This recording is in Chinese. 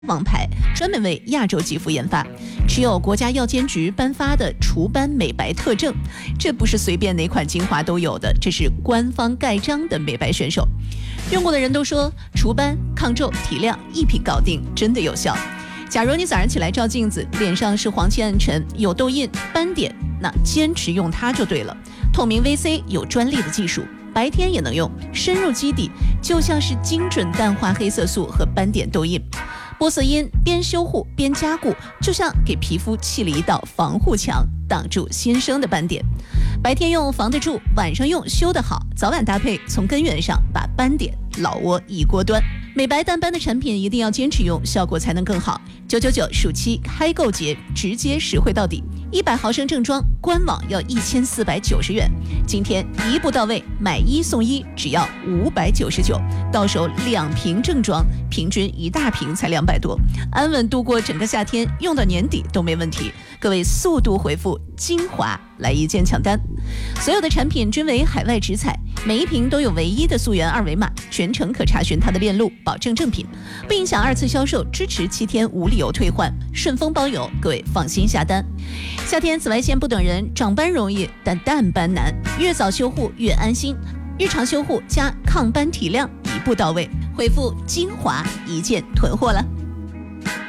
王牌，专门为亚洲肌肤研发，持有国家药监局颁发的除斑美白特证。这不是随便哪款精华都有的，这是官方盖章的美白选手。用过的人都说，除斑、抗皱、提亮一品搞定，真的有效。假如你早上起来照镜子，脸上是黄气暗沉、有痘印、斑点，那坚持用它就对了。透明 VC 有专利的技术，白天也能用，深入基底，就像是精准淡化黑色素和斑点痘印。玻色因边修护边加固，就像给皮肤砌了一道防护墙，挡住新生的斑点。白天用防得住，晚上用修得好，早晚搭配，从根源上把斑点、老窝一锅端。美白淡斑的产品一定要坚持用，效果才能更好。999暑期开购节，直接实惠到底，100毫升正装，官网要1490元。今天一步到位，买1送1，只要599，到手2瓶正装，平均1大瓶才200多，安稳度过整个夏天，用到年底都没问题。各位速度回复精华来一键抢单。所有的产品均为海外直采，每一瓶都有唯一的溯源2维码，全程可查询它的链路，保证正品，不影响2次销售，支持7天无理由退换，顺丰包邮，各位放心下单。夏天紫外线不等人，长斑容易，但淡斑难，越早修护越安心。日常修护加抗斑提亮，一步到位，回复精华一键囤货了。